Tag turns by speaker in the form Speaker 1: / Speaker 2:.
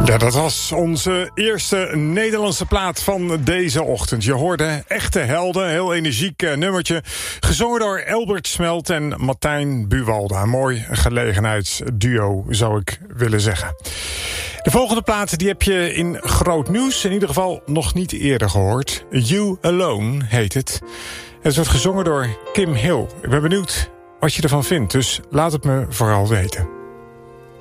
Speaker 1: Ja, dat was onze eerste Nederlandse plaat van deze ochtend. Je hoorde Echte Helden, heel energiek nummertje. Gezongen door Albert Smelt en Martijn Buwalda. Mooi gelegenheidsduo, zou ik willen zeggen. De volgende plaat die heb je in groot nieuws. In ieder geval nog niet eerder gehoord. You Alone heet het. Het wordt gezongen door Kim Hill. Ik ben benieuwd wat je ervan vindt, dus laat het me vooral weten.